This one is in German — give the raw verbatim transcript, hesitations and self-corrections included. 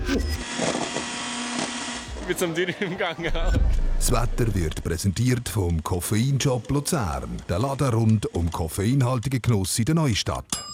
Ich bin zum Dürren im Gang. Das Wetter wird präsentiert vom Koffeinshop Luzern. Der Laden rund um koffeinhaltigen Genuss in der Neustadt.